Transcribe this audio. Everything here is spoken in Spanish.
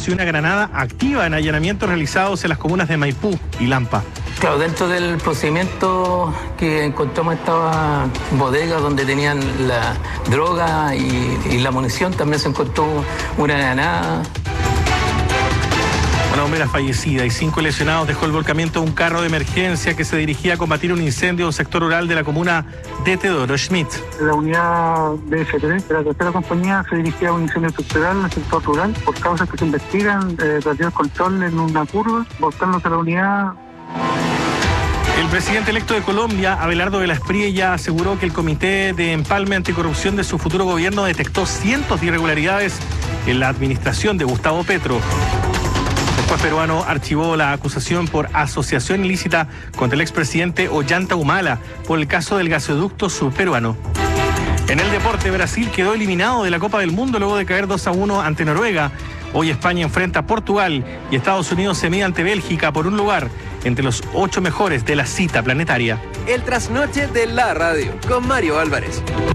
y una granada activa en allanamientos realizados en las comunas de Maipú y Lampa. Claro, dentro del procedimiento que encontramos esta bodega donde tenían la droga y la munición, también se encontró una granada. Una bombera fallecida y 5 lesionados dejó el volcamiento de un carro de emergencia que se dirigía a combatir un incendio en un sector rural de la comuna de Teodoro Schmidt. La unidad BF3 de la tercera compañía se dirigía a un incendio estructural en el sector rural por causas que se investigan, perdió el control en una curva, volcándose la unidad. El presidente electo de Colombia, Abelardo de la Espriella, aseguró que el Comité de Empalme Anticorrupción de su futuro gobierno detectó cientos de irregularidades en la administración de Gustavo Petro. El juez peruano archivó la acusación por asociación ilícita contra el expresidente Ollanta Humala por el caso del gasoducto surperuano. En el deporte, Brasil quedó eliminado de la Copa del Mundo luego de caer 2-1 ante Noruega. Hoy España enfrenta a Portugal y Estados Unidos se mide ante Bélgica por un lugar entre los 8 mejores de la cita planetaria. El trasnoche de la radio con Mario Álvarez.